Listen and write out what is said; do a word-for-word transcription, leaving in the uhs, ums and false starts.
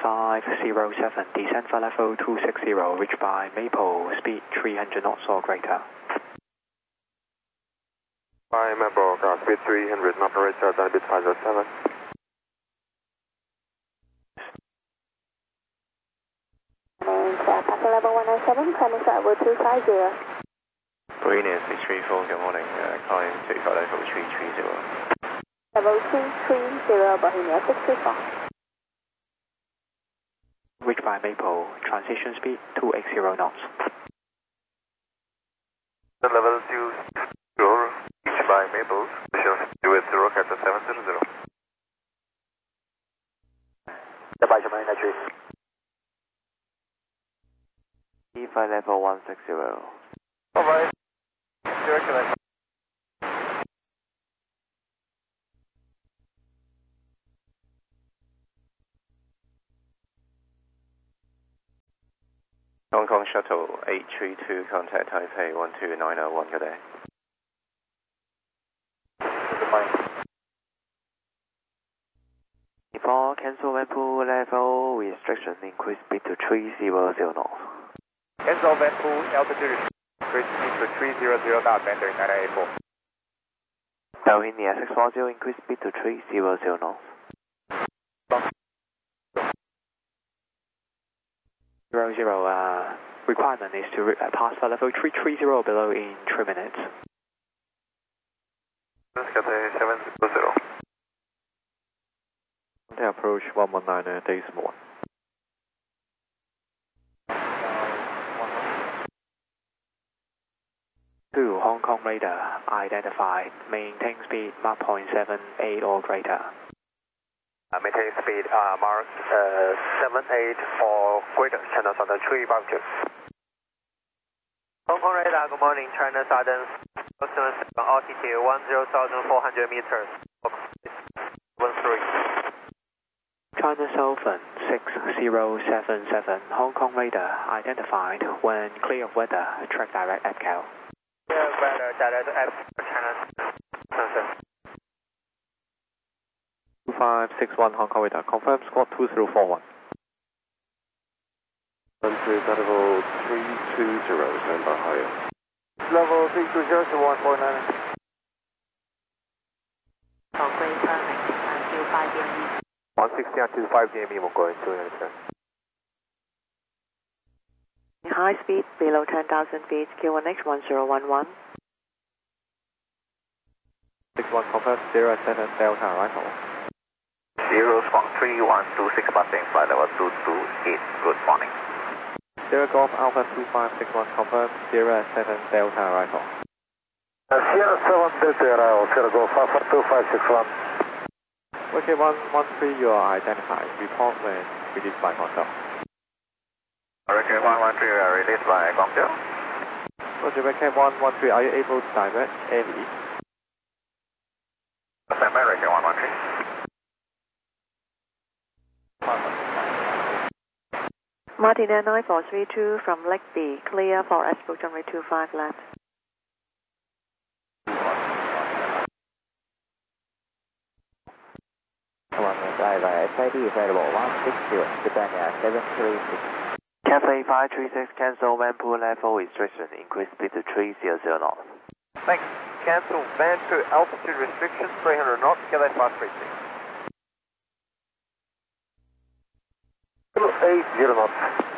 five zero seven, descend for level two six zero, reach by Maple, speed three hundred knots or greater. By Maple, ground speed three hundred knots or greater, then bit five zero seven. And uh, Papa level one nine seven, climbing flight level two five zero. Marina six three four, good morning, uh, climb two five level three three zero. Level two three zero, Bohemia six three four. Reach by Maple, transition speed two eighty knots. Level two zero, reach by Maple, position with zero, captain seven zero zero. Departure Marina three. E five level one six zero. Alright, circulate. Hong Kong Shuttle eight three two, contact Taipei one two nine zero one, good day. Good morning. Before cancel Vanpool level restriction, increase speed to three zero zero knots. Cancel Vanpool altitude, increase speed to three zero zero knots, entering nine eight four. Bohemia six four zero, increase speed to three zero zero knots. Zero zero, uh, requirement is to re- uh, pass for level three three zero below in three minutes. Let's get a seven zero zero. They approach one one nine uh, days more. Two Hong Kong radar identified, maintain speed Mach point seven eight or greater. Uh, maintain speed uh, Mark uh, seven eight or greater, China Southern three five two. Hong Kong radar, good morning, China Southern, altitude one zero four hundred meters, one three. China Southern six zero seven seven, Hong Kong radar identified, when clear of weather, track direct at Cal. Yeah, weather, direct at China Southern. two five six one Hong Kong radar, confirm squad two zero four one. Country level three two zero, stand by higher. Level three two zero to one four nine. For greater, until five D M E. one sixty until five D M E, we're going to understand. High speed, below ten thousand feet, Q one X one zero one one. six one confirm zero seven Delta arrival. Zero squawk three one two six passing, flight level two two eight, good morning. Sierra Golf Alpha two five six one confirm zero seven Delta arrival. Uh, Sierra seven Delta arrival, Sierra Golf Alpha two five six one. Okay, one one three, you are identified. Report when released by Guangzhou. Okay, one one three, uh, released by Guangzhou. Roger, American one one three, are you able to divert any? American one one three. Martina nine four three two from Lake B, clear for Ashbrook runway two five left. One driver S I D available one six zero, Britannia seven three six. Cathay five three six, cancel Vanpool level restriction, increase speed to three zero zero knots. Thanks. Cancel Vanpool altitude restriction, three hundred knots, Cathay five three six. eight zero knots.